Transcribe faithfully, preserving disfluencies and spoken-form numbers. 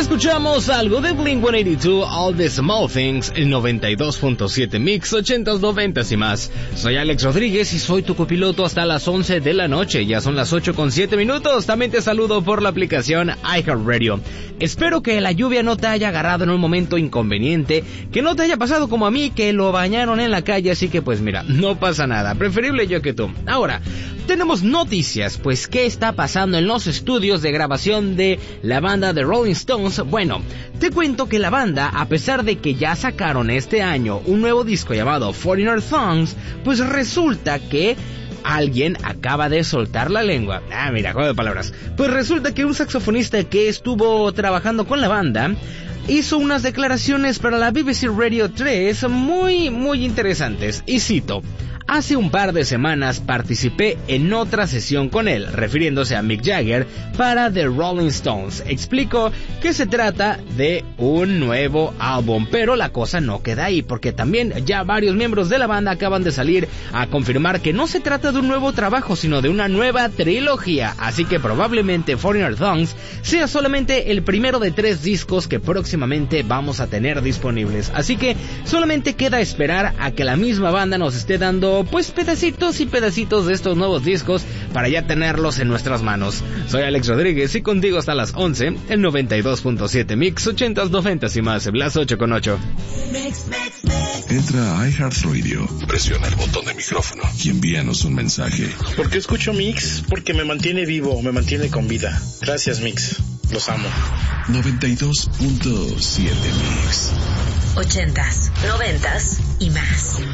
Escuchamos algo de Blink ciento ochenta y dos, All the Small Things, el noventa y dos punto siete Mix, ochentas, noventas y más. Soy Alex Rodríguez y soy tu copiloto hasta las once de la noche. Ya son las ocho con siete minutos. También te saludo por la aplicación iHeartRadio. Espero que la lluvia no te haya agarrado en un momento inconveniente, que no te haya pasado como a mí, que lo bañaron en la calle, así que pues mira, no pasa nada. Preferible yo que tú. Ahora, tenemos noticias, pues ¿qué está pasando en los estudios de grabación de la banda de Rolling Stones? Bueno, te cuento que la banda, a pesar de que ya sacaron este año un nuevo disco llamado Foreigner Songs, pues resulta que alguien acaba de soltar la lengua. Ah, mira, juego de palabras. Pues resulta que un saxofonista que estuvo trabajando con la banda hizo unas declaraciones para la B B C Radio tres muy, muy interesantes. Y cito: hace un par de semanas participé en otra sesión con él, refiriéndose a Mick Jagger, para The Rolling Stones. Explicó que se trata de un nuevo álbum, pero la cosa no queda ahí, porque también ya varios miembros de la banda acaban de salir a confirmar que no se trata de un nuevo trabajo, sino de una nueva trilogía, así que probablemente Foreigner Songs sea solamente el primero de tres discos que próximamente vamos a tener disponibles. Así que solamente queda esperar a que la misma banda nos esté dando pues pedacitos y pedacitos de estos nuevos discos para ya tenerlos en nuestras manos. Soy Alex Rodríguez y contigo hasta las once, el noventa y dos punto siete Mix, ochentas, noventas y más, las ocho con ocho. Entra a iHeartRadio, presiona el botón de micrófono y envíanos un mensaje. ¿Por qué escucho Mix? Porque me mantiene vivo, me mantiene con vida. Gracias, Mix. Los amo. noventa y dos punto siete Mix. Ochentas, noventas y más.